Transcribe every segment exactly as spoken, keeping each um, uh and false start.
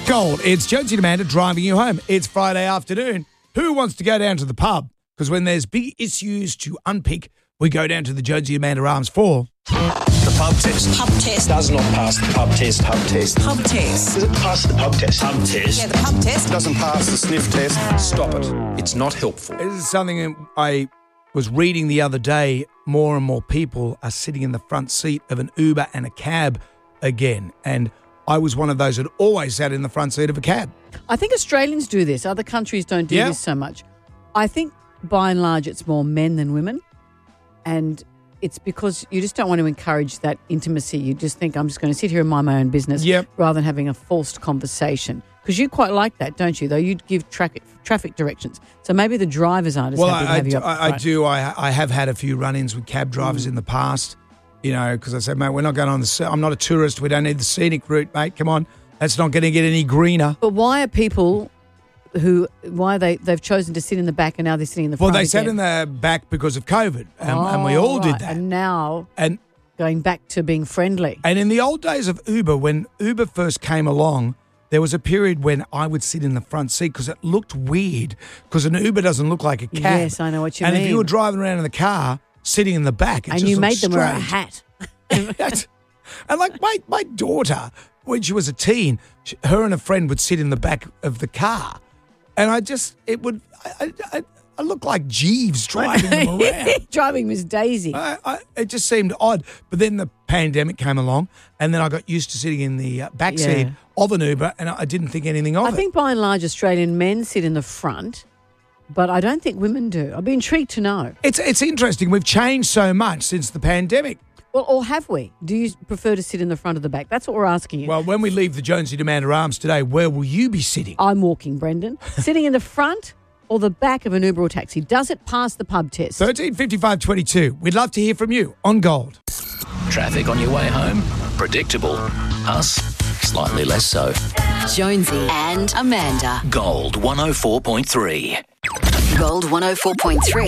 Gold, it's Jonesy and Amanda driving you home. It's Friday afternoon. Who wants to go down to the pub? Because when there's big issues to unpick, we go down to the Jonesy and Amanda Arms for... The pub test. Pub test. Does not pass the pub test. Pub test. Pub test. Does it pass the pub test? Pub test. Yeah, the pub test. Doesn't pass the sniff test. Stop it. It's not helpful. This is something I was reading the other day. More and more people are sitting in the front seat of an Uber and a cab again. And I was one of those that always sat in the front seat of a cab. I think Australians do this. Other countries don't do Yeah. this so much. I think by and large it's more men than women. And it's because you just don't want to encourage that intimacy. You just think, I'm just going to sit here and mind my own business Yep. rather than having a forced conversation. Because you quite like that, don't you? Though you'd give traffic traffic directions. So maybe the drivers aren't as Well, happy to I, have I, you up I, I front. do. I, I have had a few run-ins with cab drivers Mm. in the past, you know, because I said, mate, we're not going on the... se- I'm not a tourist. We don't need the scenic route, mate. Come on. That's not going to get any greener. But why are people who, why they, they've chosen to sit in the back and now they're sitting in the Well, front they sat again? in the back because of COVID, and, and we all Oh, did right. that. And now And going back to being friendly. And in the old days of Uber, when Uber first came along, there was a period when I would sit in the front seat because it looked weird because an Uber doesn't look like a cab. Yes, I know what you and mean. if you were driving around in the car, sitting in the back, it and just you looked made them wear a strange. hat. That's- and like my, my daughter, when she was a teen, she, her and a friend would sit in the back of the car. And I just, it would, I, I, I looked like Jeeves driving them around. Driving Miss Daisy. I, I, it just seemed odd. But then the pandemic came along, and then I got used to sitting in the uh, back Yeah. seat of an Uber, and I didn't think anything of I it. think by and large Australian men sit in the front, but I don't think women do. I'd be intrigued to know. It's it's interesting. We've changed so much since the pandemic. Well, or have we? Do you prefer to sit in the front or the back? That's what we're asking you. Well, when we leave the Jonesy Amanda Arms today, where will you be sitting? I'm walking, Brendan. Sitting in the front or the back of an Uber or taxi. Does it pass the pub test? thirteen fifty-five twenty-two. We'd love to hear from you on Gold. Traffic on your way home? Predictable. Us? Slightly less so. Jonesy and Amanda. Gold one oh four point three. Gold one oh four point three.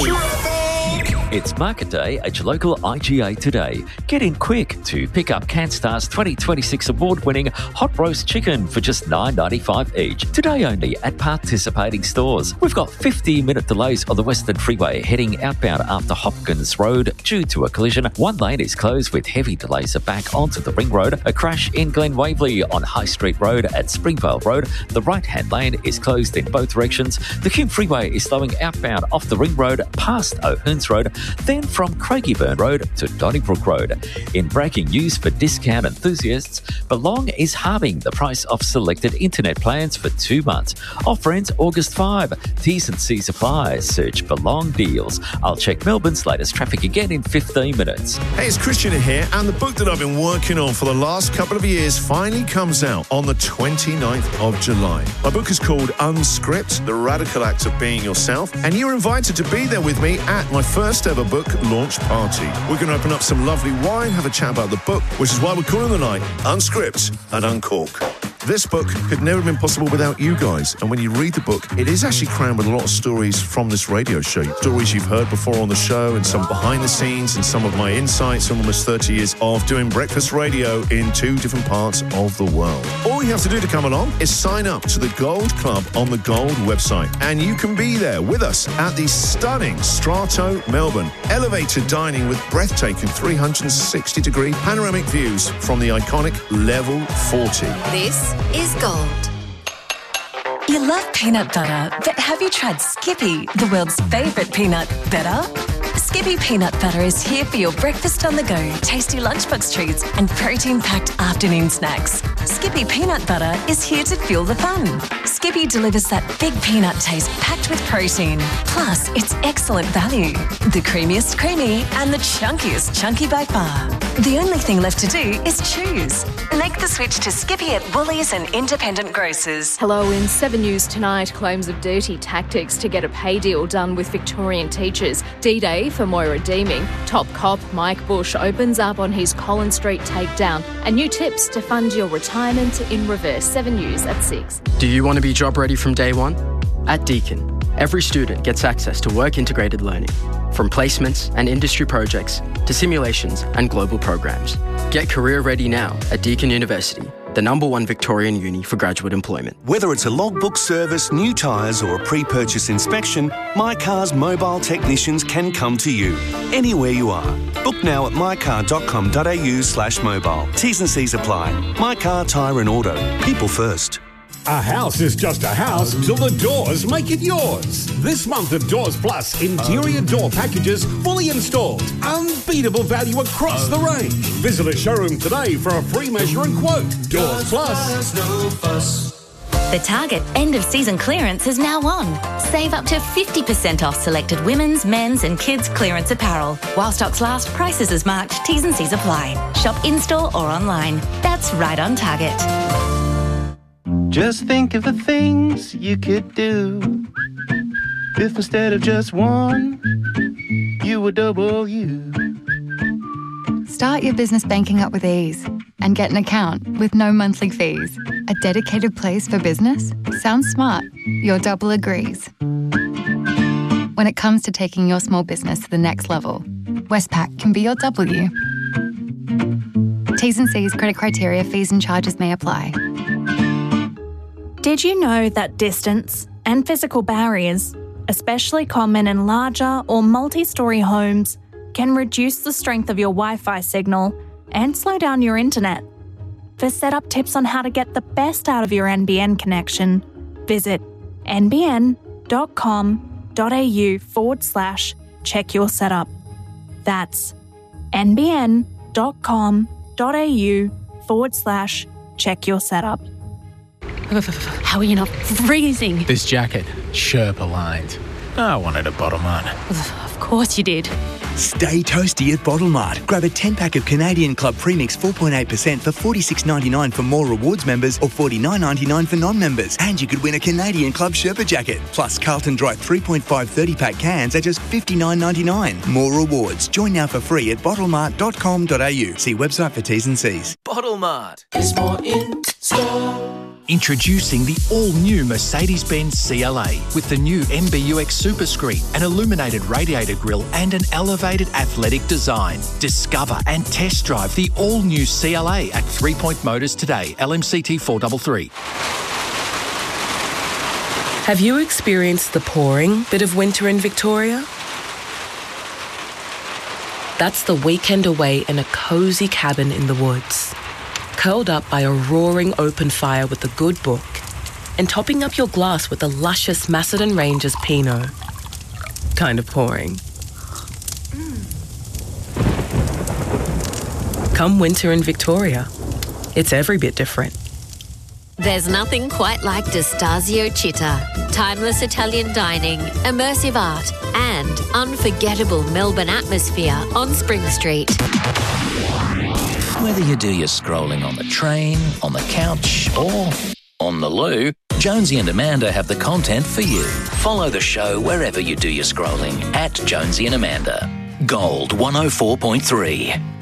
It's market day at your local I G A today. Get in quick to pick up CanStar's twenty twenty-six award-winning hot roast chicken for just nine dollars ninety-five each. Today only at participating stores. We've got fifty-minute delays on the Western Freeway heading outbound after Hopkins Road due to a collision. One lane is closed with heavy delays back onto the Ring Road. A crash in Glen Waverley on High Street Road at Springvale Road. The right-hand lane is closed in both directions. The Hume Freeway is slowing outbound off the Ring Road past O'Hearns Road, then from Craigieburn Road to Donnybrook Road. In breaking news for discount enthusiasts, Belong is halving the price of selected internet plans for two months. Offer ends August fifth. T's and C's apply. Search Belong Deals. I'll check Melbourne's latest traffic again in fifteen minutes. Hey, it's Christian here, and the book that I've been working on for the last couple of years finally comes out on the twenty-ninth of July. My book is called Unscript, The Radical Act of Being Yourself, and you're invited to be there with me at my first ever book launch party. We're going to open up some lovely wine, have a chat about the book, which is why we're calling the night Unscript and Uncork. This book could never have been possible without you guys. And when you read the book, it is actually crammed with a lot of stories from this radio show. Stories you've heard before on the show and some behind the scenes and some of my insights on almost thirty years of doing breakfast radio in two different parts of the world. All you have to do to come along is sign up to the Gold Club on the Gold website. And you can be there with us at the stunning Strato Melbourne. Elevated dining with breathtaking three hundred sixty degree panoramic views from the iconic Level forty. This is Gold. You love peanut butter, but have you tried Skippy, the world's favourite peanut butter? Skippy peanut butter is here for your breakfast on the go, tasty lunchbox treats and protein-packed afternoon snacks. Skippy peanut butter is here to fuel the fun. Skippy delivers that big peanut taste packed with protein. Plus, it's excellent value. The creamiest creamy and the chunkiest chunky by far. The only thing left to do is choose. Make the switch to Skippy at Woolies and independent grocers. Hello, in Seven News tonight, claims of dirty tactics to get a pay deal done with Victorian teachers. D-Day for Moira Deeming. Top cop Mike Bush opens up on his Collins Street takedown and new tips to fund your retirement in reverse. Seven News at six. Do you want to be job ready from day one? At Deakin, every student gets access to work-integrated learning, from placements and industry projects to simulations and global programs. Get career ready now at Deakin University. the number one Victorian uni for graduate employment. Whether it's a logbook service, new tyres or a pre-purchase inspection, My Car's mobile technicians can come to you, anywhere you are. Book now at mycar.com.au slash mobile. T's and C's apply. My Car, Tyre and Auto. People first. A house is just a house till the doors make it yours. This month of Doors Plus interior door packages fully installed. Unbeatable value across the range. Visit a showroom today for a free measure and quote. Doors Plus. The Target end of season clearance is now on. Save up to fifty percent off selected women's, men's and kids clearance apparel. While stocks last, prices as marked, T's and C's apply. Shop in-store or online. That's right on Target. Just think of the things you could do if instead of just one, you were double you. Start your business banking up with ease and get an account with no monthly fees. A dedicated place for business? Sounds smart. Your double agrees. When it comes to taking your small business to the next level, Westpac can be your W. T's and C's, credit criteria, fees and charges may apply. Did you know that distance and physical barriers, especially common in larger or multi-storey homes, can reduce the strength of your Wi-Fi signal and slow down your internet? For setup tips on how to get the best out of your N B N connection, visit nbn.com.au forward slash check your setup. That's nbn.com.au forward slash check your setup. How are you not freezing? This jacket, Sherpa lined. I wanted a Bottle Mart. Of course you did. Stay toasty at Bottle Mart. Grab a ten-pack of Canadian Club Premix four point eight percent for forty-six ninety-nine for more rewards members or forty-nine ninety-nine for non-members. And you could win a Canadian Club Sherpa jacket. Plus Carlton Dry three point five thirty-pack cans at just fifty-nine ninety-nine. More rewards. Join now for free at bottlemart dot com dot a u. See website for T's and C's. Bottle Mart is more in store. Introducing the all-new Mercedes-Benz C L A with the new M B U X Superscreen, an illuminated radiator grille and an elevated athletic design. Discover and test drive the all-new C L A at Three Point Motors today, L M C T four thirty-three. Have you experienced the pouring bit of winter in Victoria? That's the weekend away in a cosy cabin in the woods, curled up by a roaring open fire with a good book, and topping up your glass with a luscious Macedon Rangers Pinot. Kind of pouring. Mm. Come winter in Victoria, it's every bit different. There's nothing quite like D'Estasio Città. Timeless Italian dining, immersive art, and unforgettable Melbourne atmosphere on Spring Street. Whether you do your scrolling on the train, on the couch, or on the loo, Jonesy and Amanda have the content for you. Follow the show wherever you do your scrolling at Jonesy and Amanda. Gold one oh four point three.